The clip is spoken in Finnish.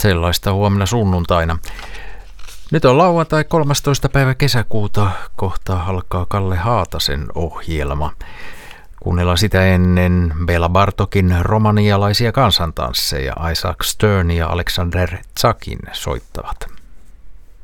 Sellaista huomenna sunnuntaina. Nyt on lauantai 13. päivä kesäkuuta. Kohta alkaa Kalle Haatasen ohjelma. Kuunnellaan sitä ennen Bela Bartokin romanialaisia kansantansseja. Isaac Stern ja Alexander Tsakin soittavat.